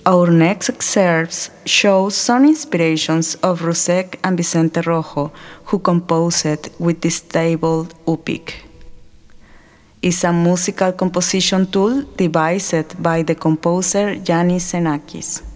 Our next excerpts show some inspirations of Rusek and Vicente Rojo, who composed with this stable UPIC. It's a musical composition tool devised by the composer Yanis Xenakis.